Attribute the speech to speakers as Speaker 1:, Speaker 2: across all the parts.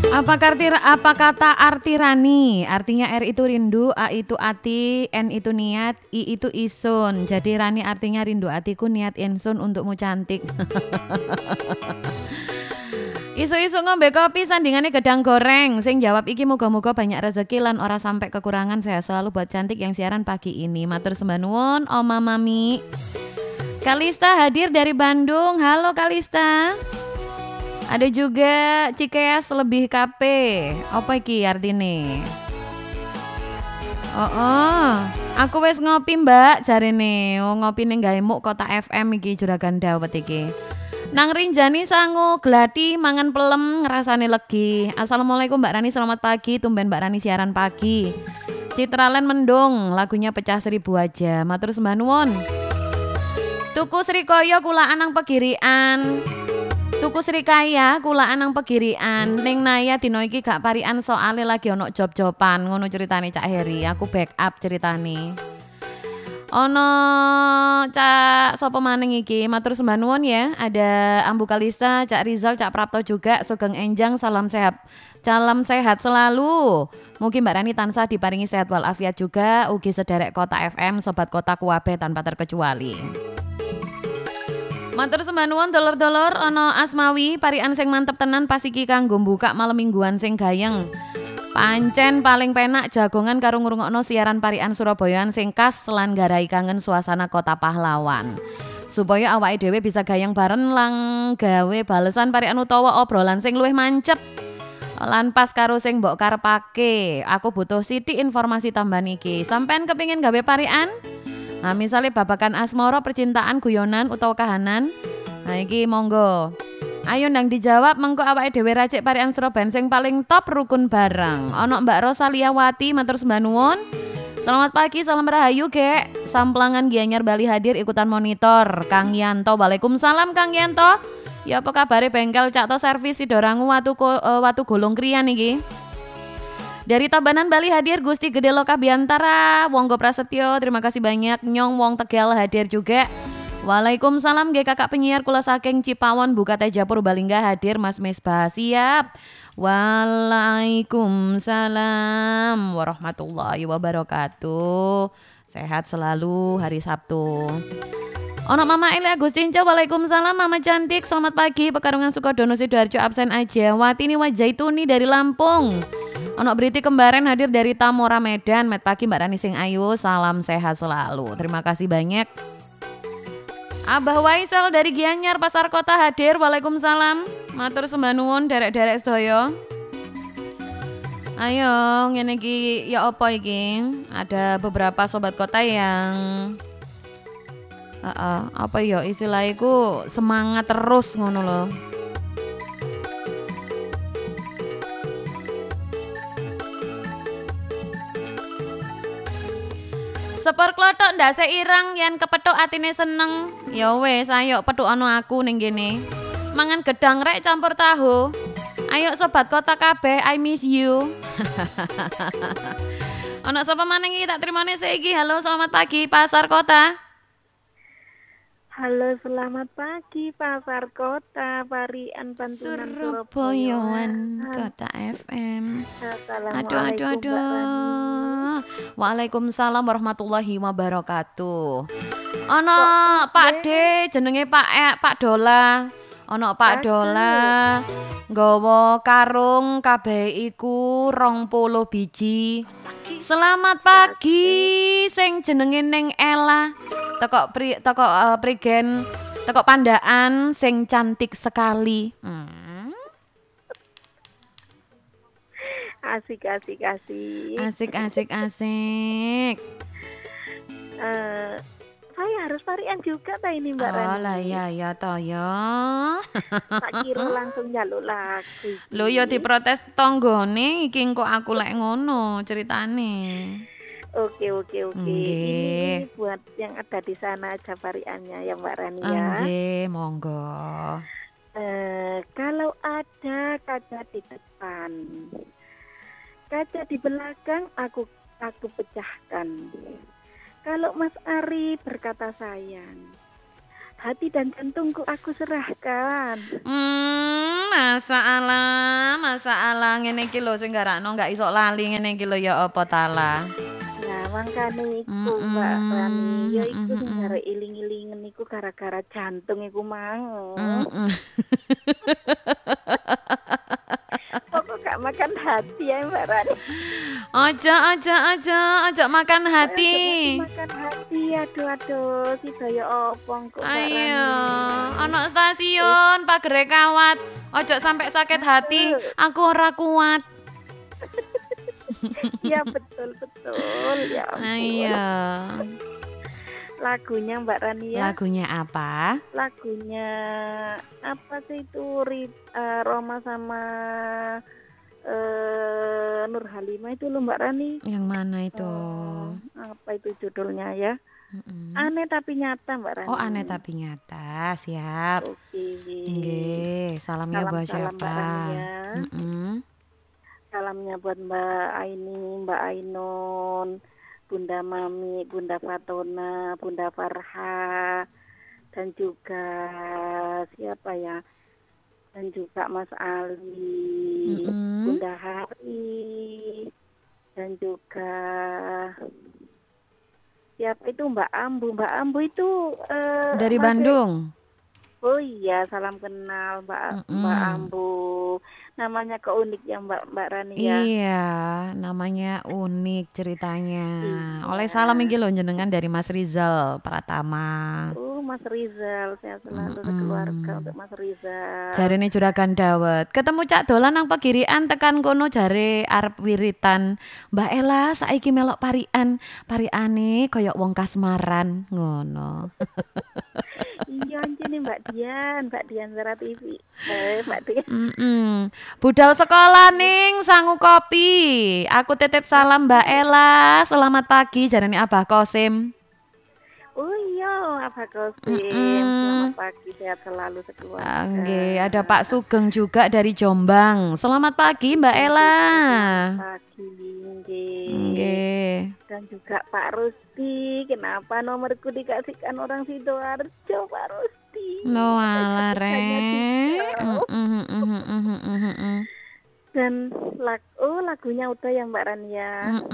Speaker 1: Apa kata arti Rani? Artinya R itu rindu, A itu ati, N itu niat, I itu isun. Jadi Rani artinya rindu atiku, niat insun untukmu cantik. Isu-isu ngombe kopi sandingannya gedang goreng. Sing jawab iki muga-muga banyak rezeki lan ora sampai kekurangan. Saya selalu buat cantik yang siaran pagi ini. Matur sembah nuwun, Oma Mami. Kalista hadir dari Bandung. Halo Kalista. Ada juga Cikeas lebih KP. Apa iki artine? Aku wis ngopi Mbak jarene. Ngopi ning gawe muk Kota FM iki Juragan Dawet iki. Nang Rinjani sangu gladi mangan pelem ngrasane legi. Assalamualaikum Mbak Rani, selamat pagi. Tumben Mbak Rani siaran pagi. Citralen mendung, lagunya pecah 1000 aja. Matur sembah nuwun. Tuku Srikaya kula anang pegirian. Tuku Srikaya kula anang pegirian. Ning Naya dino iki gak parian soale lagi ono job-joban. Ngono ceritane Cak Heri. Aku backup ceritane. Ono Cak sapa maning iki matur sembah nuwun ya. Ada Ambu Kalista, Cak Rizal, Cak Prapto juga, Sugeng Enjang, salam sehat. Salam sehat selalu. Mungkin Mbak Rani tansah diparingi sehat walafiat juga. Ugi sederek Kota FM, sobat Kota Kuwabe tanpa terkecuali. Matur sembah nuwun dulur-dulur ono Asmawi parian sing mantep tenan pas iki kanggo buka malam mingguan sing gayeng. Pancen paling penak jagongan karo ngrungokno siaran parian Surabayaan sing khas lan garai kangen suasana kota pahlawan. Supaya awake dhewe bisa gayeng bareng lang gawe balesan parian utawa obrolan sing luwih mancep. Lan pas karo sing mbok karepake, aku butuh sithik informasi tambahan iki. Sampean kepengin gawe parian? Nah, misalnya babakan asmara, percintaan, guyonan utawa kahanan. Nah, iki monggo. Ayo ndang dijawab mengko awake dhewe racik parian Surabaya sing paling top rukun bareng. Ono Mbak Rosaliawati matur sembah nuwun. Selamat pagi, salam rahayu, Gek. Samplangan Gianyar Bali hadir ikutan monitor. Kang Yanto, waalaikumsalam Kang Yanto. Ya apa kabare bengkel Cak To servis Sidorangu watu golong krian iki. Dari Tabanan Bali hadir Gusti Gede Loka Biantara, Wonggo Prasetyo, terima kasih banyak. Nyong Wong Tegal hadir juga. Waalaikumsalam G kakak penyiar kula saking Cipawon Buka Teja Purbalingga hadir Mas Misbah siap. Waalaikumsalam warahmatullahi wabarakatuh. Sehat selalu hari Sabtu. Ono Mama Eli Agustinco, waalaikumsalam Mama cantik, selamat pagi. Pekarungan Sukodono Sidoarjo absen aja. Watini Wajaituni dari Lampung. Ono Briti Kembaren hadir dari Tamora Medan. Met pagi Mbak Rani Sing Ayu, salam sehat selalu. Terima kasih banyak. Abah Waisal dari Gianyar Pasar Kota hadir, waalaikumsalam. Matur sembah nuwun derek-derek sedaya. Ayo ngene iki ya apa iki? Ada beberapa sobat kota yang apa ya istilahku semangat terus ngono loh. Sepur klothok ndak seirang yen kepethuk atine seneng. Ya wis ayo pethuk ono aku ning kene. Mangan gedang rek campur tahu. Ayo sobat kota kabeh, I miss you. Ono sapa maneh iki tak trimone saiki. Halo, selamat pagi Pasar Kota.
Speaker 2: Halo, selamat pagi Pasar Kota, Parian Pantunan
Speaker 1: Surabayaan Kota FM. Aduh. Waalaikumsalam warahmatullahi wabarakatuh. Ono Pak D jenenge Pak Dola. Ono Pak Dola nggawa karung kabeh iku 20 biji. Selamat pagi sing jenenge Neng Ella. Teko prigen teko Pandaan sing cantik sekali.
Speaker 2: Asik. Saya harus parian juga ta ini Mbak Rani.
Speaker 1: Oh lah ya toh ya.
Speaker 2: Tak kira langsung jaluk lagi.
Speaker 1: Lho ya diprotes tanggane iki kok aku lek ngono ceritane.
Speaker 2: Oke. Ini buat yang ada di sana aja pariannya ya Mbak Rani ya.
Speaker 1: Nggih, monggo.
Speaker 2: Kalau ada kaca di depan, kaca di belakang aku pecahkan. Kalau Mas Ari berkata sayang, Hati dan jantungku aku serahkan.
Speaker 1: Masalah ngene iki lho sing garakno gak iso lali ngene iki lho ya apa tala.
Speaker 2: Nah, mangkane iku Mbak Rani, ya iku sing arek iling-ilingen iku gara-gara jantung iku mang. Pokok gak makan hati ya Mbak Rani.
Speaker 1: Ojo makan hati.
Speaker 2: Makan hati, aduh, si daya opong kok Mbak Rani.
Speaker 1: Ayo, ono stasiun pagere kawat. Ojo sampai sakit hati, aku ora kuat.
Speaker 2: Ya betul ya ampun.
Speaker 1: Ayo.
Speaker 2: Lagunya Mbak Rani ya.
Speaker 1: Lagunya apa?
Speaker 2: Lagunya apa sih itu Roma sama Nur Halimah itu loh Mbak Rani.
Speaker 1: Yang mana itu?
Speaker 2: Apa itu judulnya ya? Aneh tapi nyata Mbak Rani.
Speaker 1: Oh, Aneh tapi nyata, siap.
Speaker 2: Oke.
Speaker 1: Nggih, salamnya buat siapa?
Speaker 2: Mbak Rani ya. Salamnya buat Mbak Aini, Mbak Ainun, Bunda Mami, Bunda Fatona, Bunda Farha, dan juga siapa ya? Dan juga Mas Ali, Bunda Hari, dan juga siapa itu Mbak Ambu. Mbak Ambu itu
Speaker 1: dari Bandung.
Speaker 2: Oh iya, salam kenal Mbak Ambu. Namanya kok unik ya Mbak Rani ya.
Speaker 1: Iya, namanya unik ceritanya. Oleh salam iki lho jenengan dari Mas Rizal Pratama.
Speaker 2: Mas Rizal, saya selalu sekeluarga untuk Mas Rizal.
Speaker 1: Jarene Juragan Dawet. Ketemu Cak Dolan nang pegirian tekan kono jare arep wiritan. Mbak Ella saiki melok parian. Pariane koyok wong kasmaran ngono.
Speaker 2: Iya anjene Mbak Dian Zara TV. Mbak Dian.
Speaker 1: Budal sekolah ning Sangu Kopi. Aku titip salam Mbak Ella. Selamat pagi jarane Abah Kosim.
Speaker 2: Oh iya, Abah Kosim. Selamat pagi, sehat selalu sekeluarga.
Speaker 1: Nggih, ada Pak Sugeng juga dari Jombang. Selamat pagi Mbak Ella.
Speaker 2: Selamat pagi, nggih. Dan juga Pak Rusti. Kenapa nomorku dikasihkan orang Sidoarjo, Pak Rusti?
Speaker 1: No ala
Speaker 2: Dan lagunya udah ya Mbak Rania.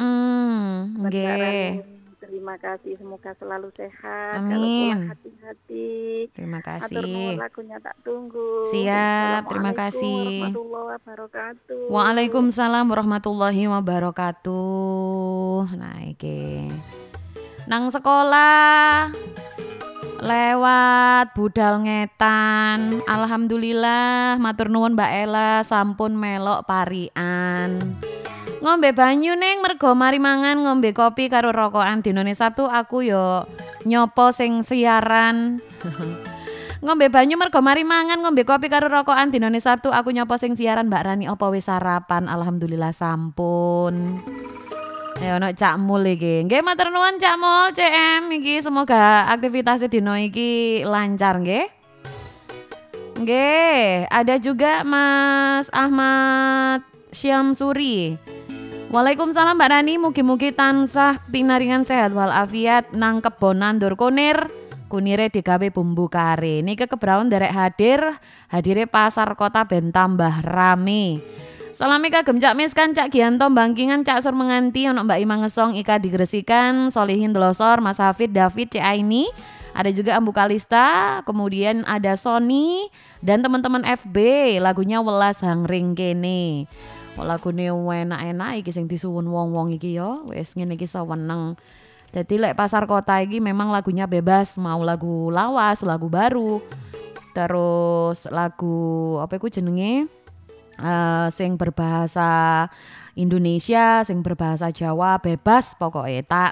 Speaker 1: Nggih.
Speaker 2: Terima kasih, semoga selalu sehat.
Speaker 1: Amin.
Speaker 2: Kalau hati-hati.
Speaker 1: Terima kasih.
Speaker 2: Atur nuwun, lagunya tak tunggu.
Speaker 1: Siap, terima kasih.
Speaker 2: Warahmatullahi wabarakatuh.
Speaker 1: Waalaikumsalam warahmatullahi wabarakatuh. Nah iki. Nang sekolah lewat budal ngetan. Alhamdulillah matur nuwun Mbak Ella sampun melok parian. Ngombe banyu ning mergo mari mangan ngombe kopi karo rokokan dinane Sabtu aku yo nyopo sing siaran. Ngombe banyu mergo mari mangan ngombe kopi karo rokokan dinane Sabtu aku nyopo sing siaran Mbak Rani apa wis sarapan? Alhamdulillah sampun. Ya ono Cak Mul iki. Nggih matur nuwun Cak Mul CM iki semoga aktivitas dino iki lancar nggih. Nggih, ada juga Mas Ahmad Syamsuri. Waalaikumsalam Mbak Rani, mugi-mugi tansah pinaringan sehat walafiat nang kebonan dur kunire digawe bumbu kare. Niki kebraun derek hadire pasar kota ben tambah rame. Salami kagem Cak Miskan, Cak Gianto Bangkingan, Cak Sur Menganti, ono Mbak Ima Ngesong, Ika Digresikan, Solihin Delosor, Mas Hafid, David, Cik Aini. Ada juga Ambu Kalista, kemudian ada Sony dan teman-teman FB, lagunya Welas Hangring Kene. Lagune enak-enak iki sing disuwun wong-wong iki ya, wis ngene iki seweneng. Dadi lek pasar kota iki memang lagunya bebas, mau lagu lawas, lagu baru. Terus lagu apa iku jenenge? Sing berbahasa Indonesia, sing berbahasa Jawa bebas pokoknya. Tak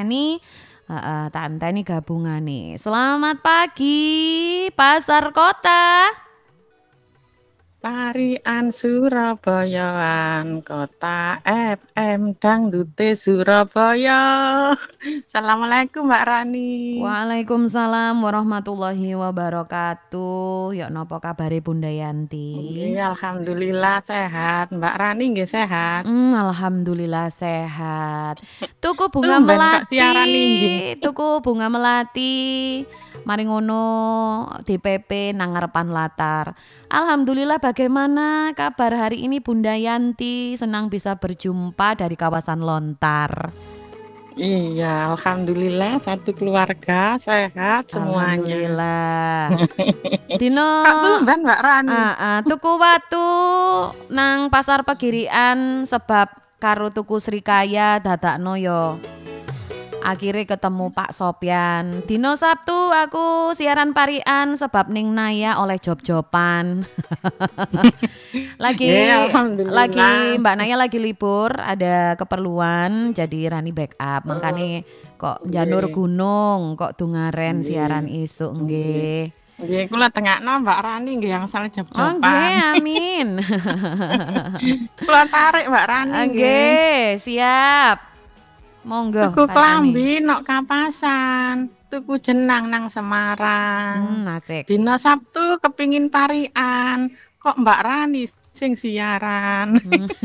Speaker 1: enteni gabungane. Selamat pagi Pasar Kota.
Speaker 3: Parian Surabayaan Kota FM Dangdute Surabaya. Assalamualaikum Mbak Rani.
Speaker 1: Waalaikumsalam warahmatullahi wabarakatuh. Yuk nopo kabare Bunda Yanti?
Speaker 3: Alhamdulillah sehat. Mbak Rani nggih sehat.
Speaker 1: Alhamdulillah sehat. Tuku bunga melati. Tuku bunga melati. Mari ngono DPP nang ngarepan latar. Alhamdulillah, bagaimana kabar hari ini Bunda Yanti? Senang bisa berjumpa dari kawasan Lontar.
Speaker 3: Iya, alhamdulillah satu keluarga sehat semuanya.
Speaker 1: Alhamdulillah. Dino
Speaker 3: tumben Mbak Rani.
Speaker 1: Tuku watu nang pasar Pegirian sebab karo tuku Srikaya dadakno yo. Akhirnya ketemu Pak Sopyan. Dino Sabtu aku siaran parian sebab ning Naya oleh job-joban. lagi Mbak Naya lagi libur, ada keperluan jadi Rani backup. Makanya kok janur gunung, kok dungaren siaran isuk nggih.
Speaker 3: Nggih, kula tengakno Mbak Rani nggih yang salah job-joban.
Speaker 1: Nggih, amin.
Speaker 3: Kula tarik Mbak Rani nggih.
Speaker 1: Nggih, siap. Monggo.
Speaker 3: Tuku klambi nok Kapasan, tuku jenang nang Semarang.
Speaker 1: Asik.
Speaker 3: Dino Sabtu kepingin parian, kok Mbak Rani sing siaran.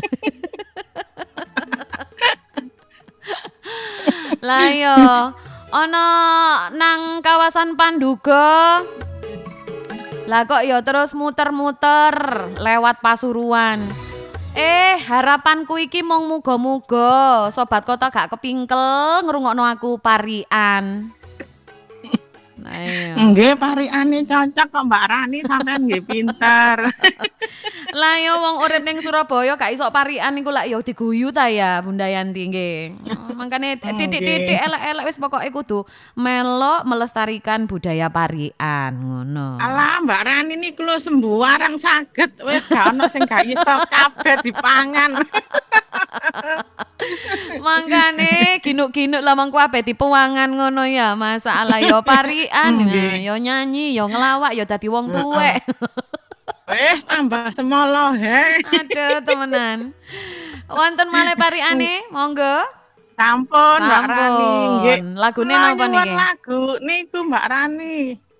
Speaker 1: Lah yo, ono nang kawasan Panduga. Lah kok yo terus muter-muter lewat Pasuruan. Harapanku iki mung muga-muga sobat kota gak kepingkel ngrungokno aku parian. Nah, iya.
Speaker 3: Nggih, pariane cocok kok Mbak Rani, sampean nggih pinter.
Speaker 1: Lah yo wong urip ning Surabaya gak iso parian iku lak yo diguyu ta ya Bunda Yanti nggih. Mangkane titik-titik elek-elek wis pokoke kudu melok melestarikan budaya parian ngono.
Speaker 3: Alah Mbak Rani niku lho sembarang saged wis gak ono sing gak iso kabeh dipangan.
Speaker 1: Mangkane ginuk-ginuk lah mangko ape dipewangan ngono ya, masalah yo parian, yo nyanyi, yo ngelawak, yo dadi wong tuwek.
Speaker 3: Wes tambah semolo he.
Speaker 1: Aduh temenan. Wonten malih pariane, monggo.
Speaker 3: Sampun Mbak Rani nggih.
Speaker 1: Lagune napa niki?
Speaker 3: Lagu niku Mbak Rani.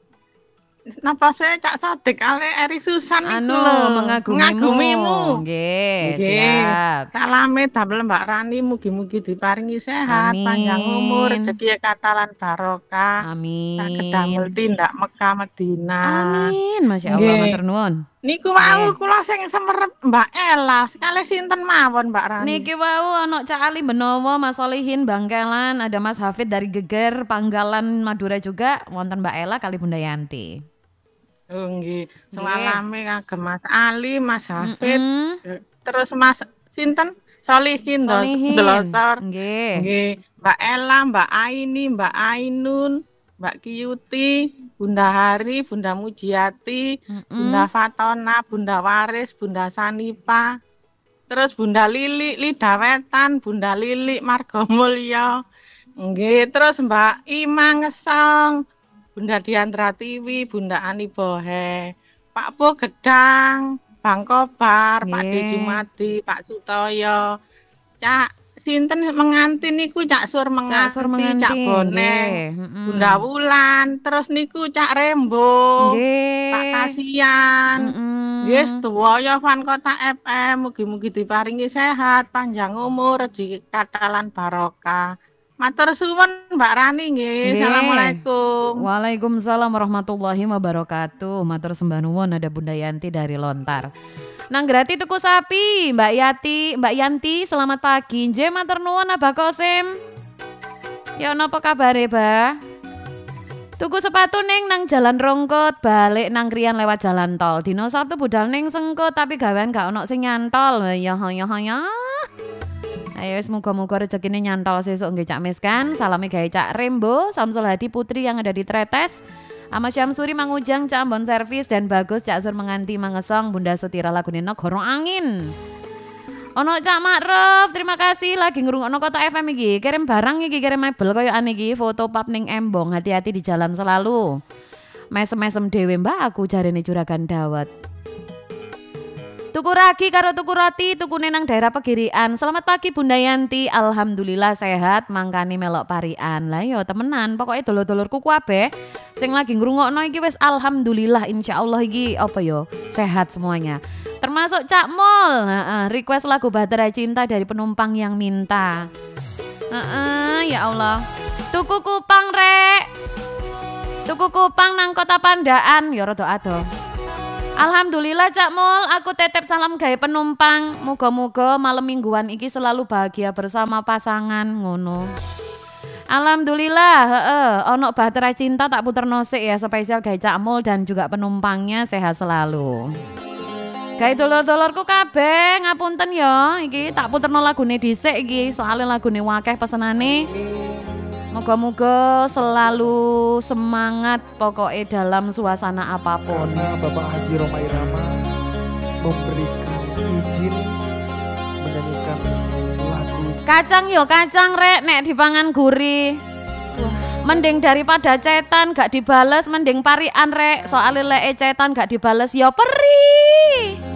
Speaker 3: Napa saya Cak Sadik ale Eri Susan niku lho.
Speaker 1: Mengagumimu. Nggih, siap.
Speaker 3: Salame damel Mbak Rani mugi-mugi diparingi sehat, panjang umur, rezeki katalan barokah.
Speaker 1: Amin.
Speaker 3: Saged damel tindak Mekah Madinah.
Speaker 1: Amin. Masyaallah, matur nuwun.
Speaker 3: Niku wau kula sing semerep Mbak Ella, sekali sinten mawon Mbak Rani.
Speaker 1: Niki wau ana Cak Ali Benowo, Mas Solihin Bangkelan, ada Mas Hafid dari Geger Panggalan Madura juga, wonten Mbak Ella kali Bunda Yanti.
Speaker 3: Oh nggih, salame kagem Mas Ali, Mas Hafid, terus Mas sinten? Solihin Delosor. Nggih. Mbak Ella, Mbak Aini, Mbak Ainun, Mbak Kiyuti, Bunda Hari, Bunda Mujiati, Bunda Fatona, Bunda Waris, Bunda Sanipa, terus Bunda Lili, Lida Wetan, Bunda Lili, Margo Mulyo, nggih, terus Mbak Ima Ngesong, Bunda Diandra Tiwi, Bunda Ani Bohe, Pak Po Gedang, Bang Kobar, Pak Dejumadi, Pak Sutoyo, Cak sinten menganti niku Cak Sur menganti, Cak Boneng, Bunda Wulan, terus niku Cak Rembo, Pak Kasian, nggih sedaya fan Kota FM, mugi-mugi diparingi sehat, panjang umur, rezeki katalan barokah. Matur suwun Mbak Rani nggih. Assalamualaikum.
Speaker 1: Waalaikumsalam warahmatullahi wabarakatuh. Matur sembah nuwun, ada Bunda Yanti dari Lontar. Nang Grati tuku sapi, Mbak Yanti, selamat pagi. Nggih matur nuwun Abah Kosim. Ya napa kabare, Bah? Tuku sepatu ning nang Jalan Rongkot, balik nang Krian lewat jalan tol. Dino Sabtu budal ning Sengkut tapi gawean gak ono sing nyantol. Ya. Ayo semoga-moga rezekine nyantol sesuk nggih Cak Miskan. Salami gawe Cak Rembo, Samsul Hadi Putri yang ada di Tretes. Ama Syamsuri Mangujang, Cak Ambon Servis dan Bagus Cak Sur Menganti Mangesong, Bunda Sutira lagune Negoro Angin. Ono Cak Makruf, terima kasih lagi ngrungokno Kota FM iki. Kirim barang iki, kirim mebel koyo ane iki, foto pap ning Embong, hati-hati di jalan selalu. Mesem-mesem dhewe Mbak aku jarene Juragan Dawet. Tuku ragi karo tuku roti, tukune nang daerah Pegirian. Selamat pagi Bunda Yanti, alhamdulillah sehat, mangkani melok parian. Lah yo temenan, pokoknya dulur-dulurku kabeh sing lagi ngrungokno iki wis alhamdulillah insyaallah iki apa yo sehat semuanya. Termasuk Cak Mul, request lagu Bahtera Cinta dari penumpang yang minta. Ya Allah. Tuku kupang rek. Tuku kupang nang Kota Pandaan, ya rada adoh. Alhamdulillah Cak Mul, aku tetep salam gawe penumpang. Muga-muga malam mingguan iki selalu bahagia bersama pasangan ngono. Alhamdulillah, ono Bahtera Cinta tak puterno sik ya, spesial gawe Cak Mul dan juga penumpangnya sehat selalu. Gawe dulur-dulurku kabeh ngapunten ya, iki tak puterno lagune dhisik iki, soalnya lagune wakeh pesenane. Moga-moga selalu semangat pokoknya dalam suasana apapun.
Speaker 4: Karena Bapak Haji Roma Irama memberikan izin menyanyikan lagu.
Speaker 1: Kacang yo kacang rek, nek dipangan gurih. Mending daripada cetan gak dibales, mending parian rek. Soalnya lek cetan gak dibales yo perih.